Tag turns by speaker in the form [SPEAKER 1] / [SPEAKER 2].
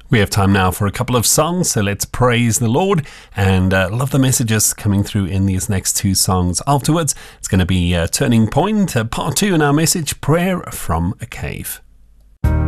[SPEAKER 1] We have time now for a couple of songs, so let's praise the Lord, and love the messages coming through in these next two songs. Afterwards, it's going to be Turning Point, part 2 in our message, Prayer from a Cave.